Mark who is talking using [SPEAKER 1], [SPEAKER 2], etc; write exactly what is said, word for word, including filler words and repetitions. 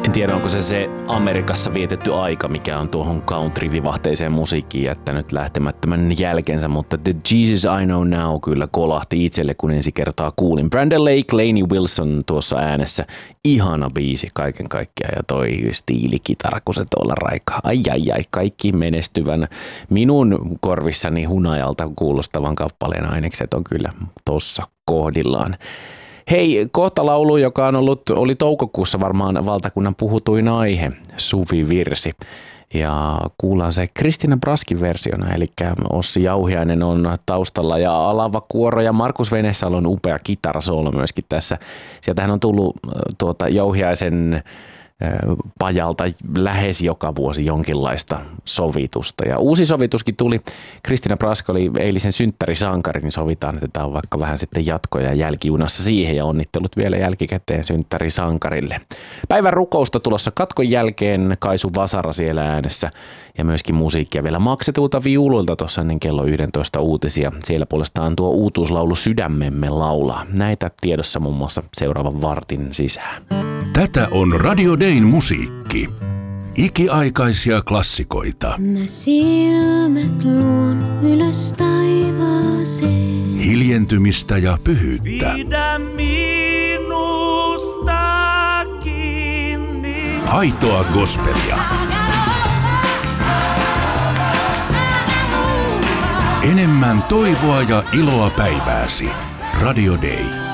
[SPEAKER 1] En tiedä, onko se se Amerikassa vietetty aika, mikä on tuohon country-vivahteiseen musiikkiin jättänyt lähtemättömän jälkensä, mutta The Jesus I Know Now kyllä kolahti itselle, kun ensi kertaa kuulin. Brandon Lake, Lainey Wilson tuossa äänessä. Ihana biisi kaiken kaikkiaan ja toi stiilikitara, kun se tuolla raikaa. Ai ai ai, kaikki menestyvän minun korvissani hunajalta kuulostavan kappaleen ainekset on kyllä tossa kohdillaan. Hei, kohta laulu, joka on ollut, oli toukokuussa varmaan valtakunnan puhutuin aihe, Suvivirsi. Ja kuullaan se Kristina Braskin versiona, eli Ossi Jauhiainen on taustalla ja Alava Kuoro ja Markus Venesalo on upea kitarasoolo myöskin tässä. Sieltähän on tullut tuota Jauhiaisen pajalta lähes joka vuosi jonkinlaista sovitusta. Ja uusi sovituskin tuli. Kristina Brask oli eilisen synttärisankari, niin sovitaan, että tämä on vaikka vähän sitten jatko- ja jälkijunassa siihen ja onnittelut vielä jälkikäteen synttärisankarille. Päivän rukousta tulossa katkon jälkeen, Kaisu Vasara siellä äänessä ja myöskin musiikkia vielä maksetulta viuluilta tuossa ennen kello yksitoista uutisia. Siellä puolestaan tuo uutuuslaulu Sydämemme laulaa. Näitä tiedossa muun muassa seuraavan vartin sisään.
[SPEAKER 2] Tätä on Radio Dayn musiikki. Ikiaikaisia klassikoita.
[SPEAKER 3] Mä silmät luon ylös taivaaseen.
[SPEAKER 2] Hiljentymistä ja pyhyyttä.
[SPEAKER 4] Pidä minusta kiinni.
[SPEAKER 2] Aitoa gospelia. Enemmän toivoa ja iloa päivääsi. Radio Day.